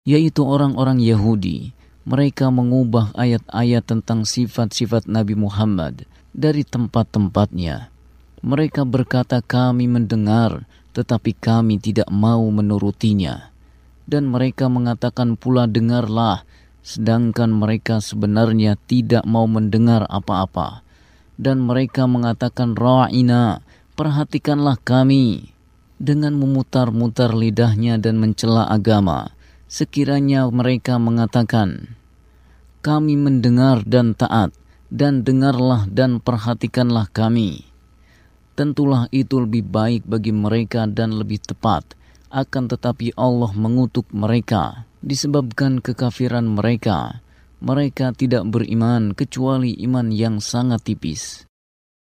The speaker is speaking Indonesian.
yaitu orang-orang Yahudi. Mereka mengubah ayat-ayat tentang sifat-sifat Nabi Muhammad dari tempat-tempatnya. Mereka berkata, kami mendengar, tetapi kami tidak mau menurutinya. Dan mereka mengatakan pula, dengarlah, sedangkan mereka sebenarnya tidak mau mendengar apa-apa. Dan mereka mengatakan, ra'ina, perhatikanlah kami. Dengan memutar-mutar lidahnya dan mencela agama, sekiranya mereka mengatakan, kami mendengar dan taat, dan dengarlah dan perhatikanlah kami. Tentulah itu lebih baik bagi mereka dan lebih tepat. Akan tetapi Allah mengutuk mereka disebabkan kekafiran mereka. Mereka tidak beriman kecuali iman yang sangat tipis.